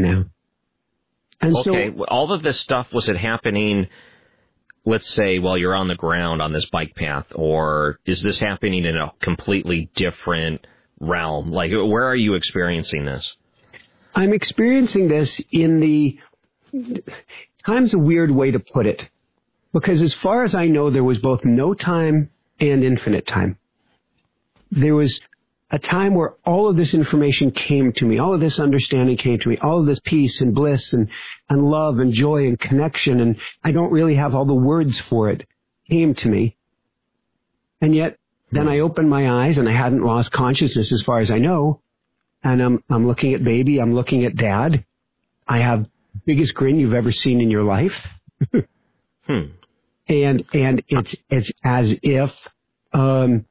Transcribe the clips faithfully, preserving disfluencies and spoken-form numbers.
now. And okay, so, all of this stuff, was it happening, let's say, while you're on the ground on this bike path, or is this happening in a completely different realm? Like, where are you experiencing this? I'm experiencing this in the, time's a weird way to put it, because as far as I know, there was both no time and infinite time. There was a time where all of this information came to me, all of this understanding came to me, all of this peace and bliss and, and love and joy and connection, and I don't really have all the words for it, came to me. And yet, then I opened my eyes and I hadn't lost consciousness as far as I know, and I'm, I'm looking at baby, I'm looking at dad. I have the biggest grin you've ever seen in your life. hmm. And, and it's, it's as if, um,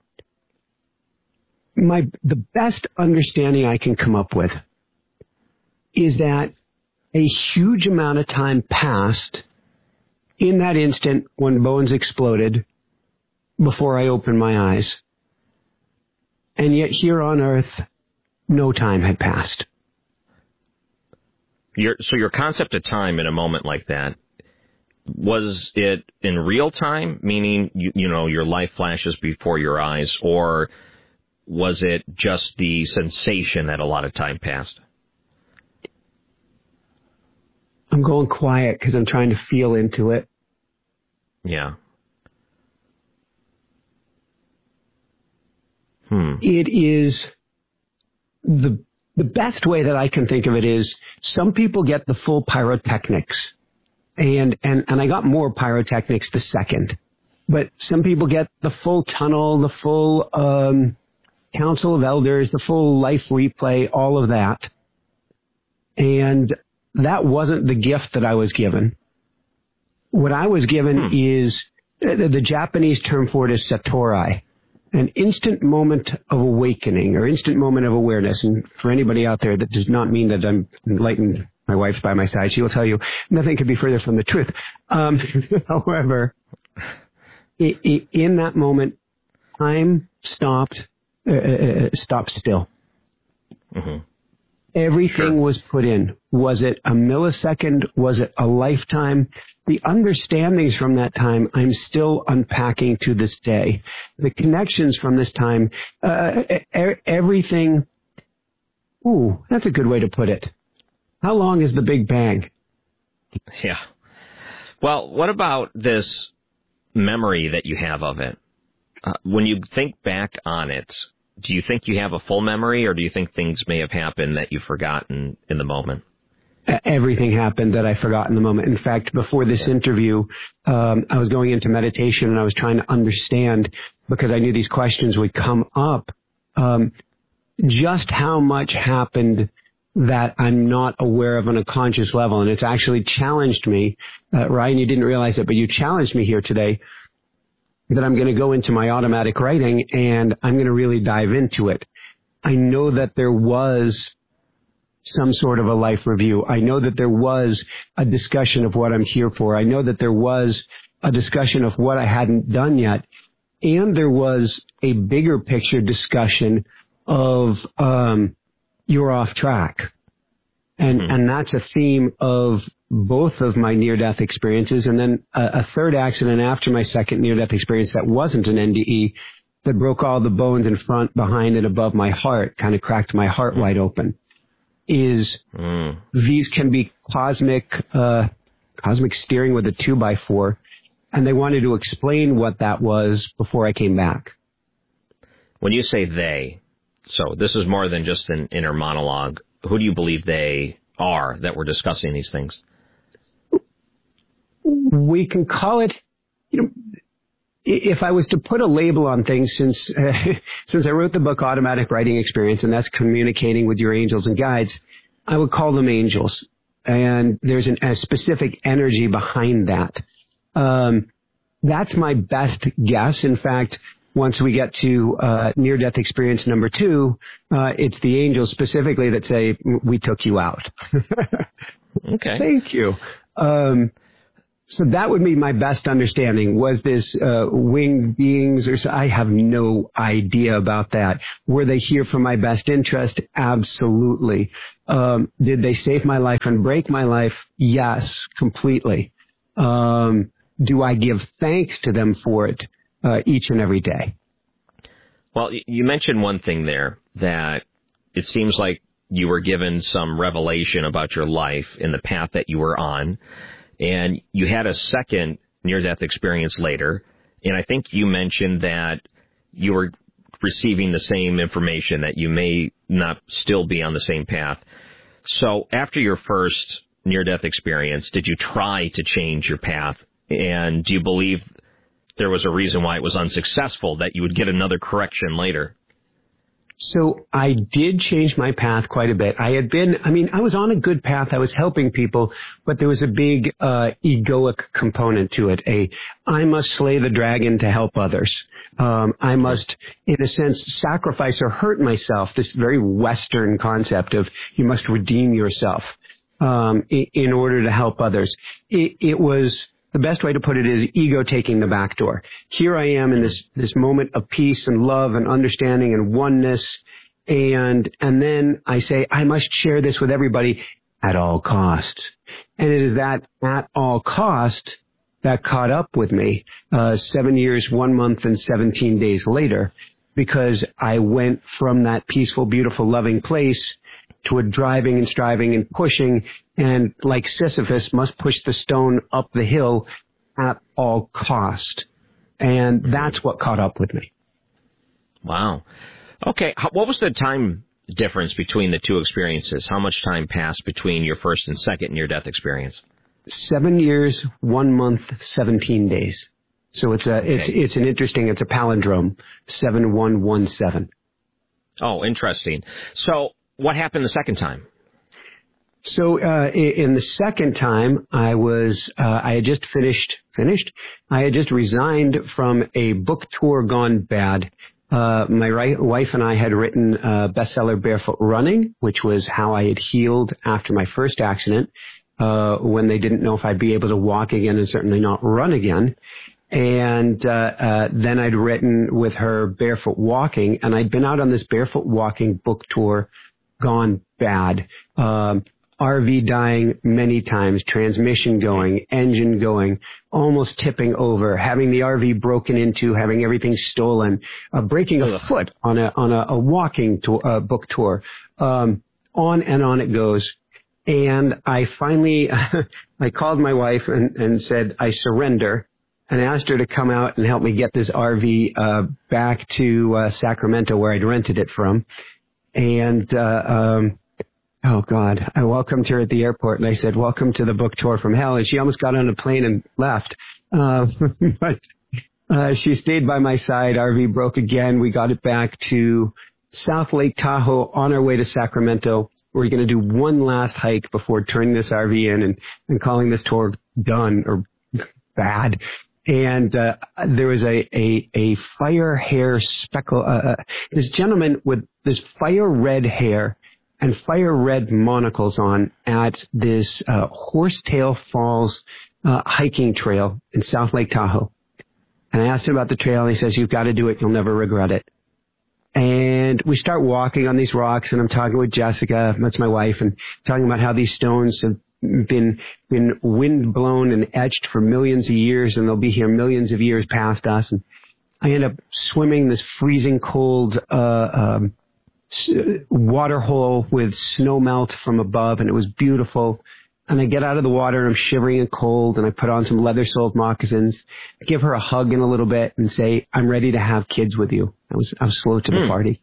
my, the best understanding I can come up with is that a huge amount of time passed in that instant when Bones exploded before I opened my eyes. And yet here on Earth, no time had passed. Your, so your concept of time in a moment like that, was it in real time, meaning, you, you know, your life flashes before your eyes, or was it just the sensation that a lot of time passed? I'm going quiet because I'm trying to feel into it. Yeah. Hmm. It is the the best way that I can think of it is some people get the full pyrotechnics, and and and I got more pyrotechnics the second, but some people get the full tunnel, the full um, council of elders, the full life replay, all of that, and that wasn't the gift that I was given. What I was given hmm. is the, the Japanese term for it is satori. An instant moment of awakening or instant moment of awareness. And for anybody out there, that does not mean that I'm enlightened. My wife's by my side. She will tell you nothing could be further from the truth. Um, however, it, it, in that moment, time stopped, uh, uh, stopped still. Mm-hmm. Everything Sure. was put in. Was it a millisecond? Was it a lifetime? The understandings from that time, I'm still unpacking to this day. The connections from this time, uh, e- everything. Ooh, that's a good way to put it. How long is the Big Bang? Yeah. Well, what about this memory that you have of it? Uh, when you think back on it, do you think you have a full memory, or do you think things may have happened that you've forgotten in the moment? Everything happened that I forgot in the moment. In fact, before this yeah. interview, um, I was going into meditation and I was trying to understand, because I knew these questions would come up, um, just how much happened that I'm not aware of on a conscious level. And it's actually challenged me. Uh, Ryan, you didn't realize it, but you challenged me here today that I'm going to go into my automatic writing and I'm going to really dive into it. I know that there was some sort of a life review. I know that there was a discussion of what I'm here for. I know that there was a discussion of what I hadn't done yet. And there was a bigger picture discussion of um, you're off track. And, mm-hmm. and that's a theme of both of my near-death experiences. And then a, a third accident after my second near-death experience that wasn't an N D E, that broke all the bones in front, behind, and above my heart, kind of cracked my heart mm-hmm. wide open. Is mm. these can be cosmic, uh, cosmic steering with a two by four. And they wanted to explain what that was before I came back. When you say they, so this is more than just an inner monologue. Who do you believe they are that we're discussing these things? We can call it, you know, if I was to put a label on things, since uh, since I wrote the book Automatic Writing Experience, and that's communicating with your angels and guides, I would call them angels. And there's an, a specific energy behind that. Um, that's my best guess. In fact, once we get to uh, near-death experience number two, uh, it's the angels specifically that say, we took you out. Okay. Thank you. Um, So that would be my best understanding. Was this uh, winged beings or so? I have no idea about that. Were they here for my best interest? Absolutely. Um, did they save my life and break my life? Yes, completely. Um, do I give thanks to them for it uh, each and every day? Well, you mentioned one thing there, that it seems like you were given some revelation about your life in the path that you were on. And you had a second near-death experience later, and I think you mentioned that you were receiving the same information, that you may not still be on the same path. So after your first near-death experience, did you try to change your path? And do you believe there was a reason why it was unsuccessful, that you would get another correction later? So I did change my path quite a bit. I had been, I mean, I was on a good path. I was helping people, but there was a big uh, egoic component to it. A, I must slay the dragon to help others. Um, I must, in a sense, sacrifice or hurt myself. This very Western concept of you must redeem yourself um, in, in order to help others. It, it was... The best way to put it is ego taking the back door. Here I am in this, this moment of peace and love and understanding and oneness. And, and then I say, I must share this with everybody at all costs. And it is that at all cost that caught up with me, uh, seven years, one month and seventeen days later, because I went from that peaceful, beautiful, loving place to a driving and striving and pushing, and like Sisyphus, must push the stone up the hill at all cost. And that's what caught up with me. Wow. Okay. What was the time difference between the two experiences? How much time passed between your first and second near-death experience? Seven years, one month, seventeen days. So it's a, okay. it's, it's an interesting, it's a palindrome, seven one one seven. Oh, interesting. So what happened the second time? So uh, in the second time, I was uh, I had just finished finished. I had just resigned from a book tour gone bad. Uh, my right, wife and I had written a bestseller, Barefoot Running, which was how I had healed after my first accident, uh, when they didn't know if I'd be able to walk again and certainly not run again. And uh, uh, then I'd written with her Barefoot Walking, and I'd been out on this Barefoot Walking book tour gone bad. Um, R V dying many times, transmission going, engine going, almost tipping over, having the R V broken into, having everything stolen, uh, breaking a foot on a on a, a walking to, uh, book tour. Um, on and on it goes. And I finally, I called my wife and, and said, I surrender, and asked her to come out and help me get this R V uh, back to uh, Sacramento, where I'd rented it from. And, uh, um, oh God, I welcomed her at the airport and I said, welcome to the book tour from hell. And she almost got on a plane and left. Uh, but, uh, she stayed by my side. R V broke again. We got it back to South Lake Tahoe on our way to Sacramento. We're going to do one last hike before turning this R V in and, and calling this tour done or bad. And uh, there was a, a, a fire hair speckle, uh, this gentleman with this fire red hair and fire red monocles on at this uh, Horsetail Falls uh, hiking trail in South Lake Tahoe. And I asked him about the trail, and he says, you've got to do it. You'll never regret it. And we start walking on these rocks, and I'm talking with Jessica, that's my wife, and talking about how these stones have been been wind blown and etched for millions of years, and they'll be here millions of years past us. And I end up swimming this freezing cold uh, um, water hole with snow melt from above, and it was beautiful. And I get out of the water, and I'm shivering and cold, and I put on some leather-soled moccasins. I give her a hug in a little bit and say, I'm ready to have kids with you. I was I was slow to the mm. party.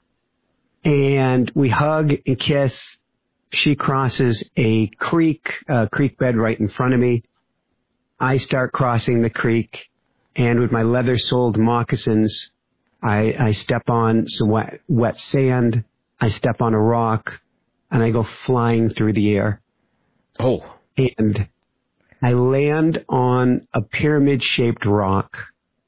And we hug and kiss. She crosses a creek, uh, creek bed right in front of me. I start crossing the creek, and with my leather-soled moccasins, I, I step on some wet, wet sand. I step on a rock, and I go flying through the air. Oh. And I land on a pyramid-shaped rock,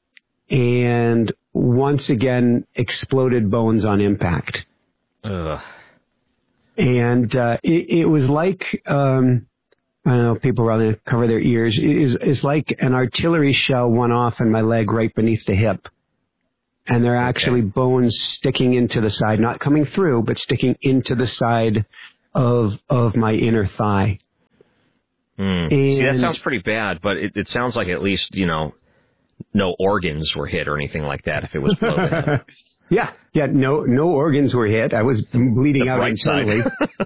and once again exploded bones on impact. Ugh. And uh, it, it was like um, I don't know, people rather cover their ears, is is like an artillery shell went off in my leg right beneath the hip. And they're actually okay. bones sticking into the side, not coming through, but sticking into the side of of my inner thigh. Mm. See, that sounds pretty bad, but it, it sounds like at least, you know, no organs were hit or anything like that if it was bloated. Yeah, yeah, no no organs were hit. I was bleeding the out internally.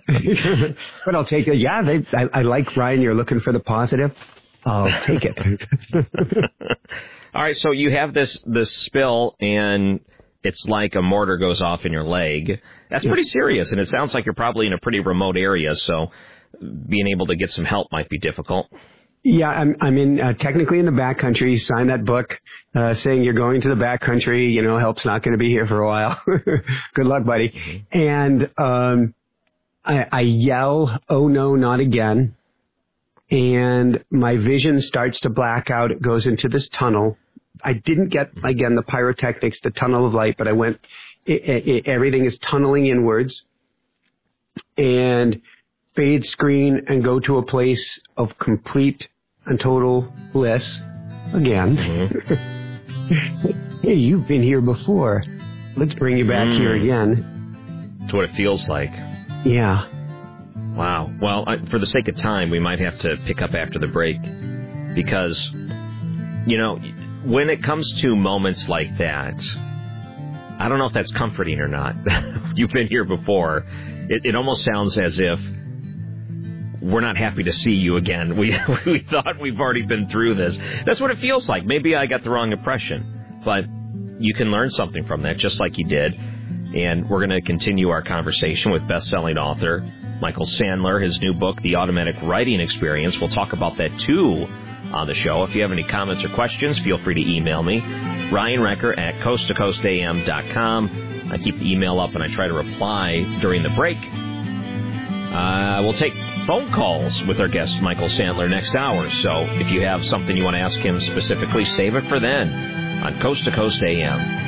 But I'll take it. Yeah, they, I, I like, Ryan, you're looking for the positive. I'll take it. All right, so you have this this spill, and it's like a mortar goes off in your leg. That's pretty serious, and it sounds like you're probably in a pretty remote area, so being able to get some help might be difficult. Yeah, I'm I'm in uh, technically in the backcountry. Sign that book uh, saying you're going to the backcountry. You know, help's not going to be here for a while. Good luck, buddy. Mm-hmm. And um, I, I yell, "Oh no, not again!" And my vision starts to black out. It goes into this tunnel. I didn't get, again, the pyrotechnics, the tunnel of light, but I went, it, it, everything is tunneling inwards, and fade screen and go to a place of complete and total bliss again. Mm-hmm. Hey, you've been here before. Let's bring you back mm. here again. That's what it feels like. Yeah. Wow. Well, I, for the sake of time, we might have to pick up after the break because, you know, when it comes to moments like that, I don't know if that's comforting or not. You've been here before. It, it almost sounds as if we're not happy to see you again. We we thought we've already been through this. That's what it feels like. Maybe I got the wrong impression, but you can learn something from that, just like you did. And we're going to continue our conversation with best-selling author Michael Sandler, his new book, The Automatic Writing Experience. We'll talk about that, too, on the show. If you have any comments or questions, feel free to email me, Ryan Recker at coast to coast a m dot com. I keep the email up, and I try to reply during the break. Uh, we'll take phone calls with our guest, Michael Sandler, next hour. So if you have something you want to ask him specifically, save it for then on Coast to Coast A M.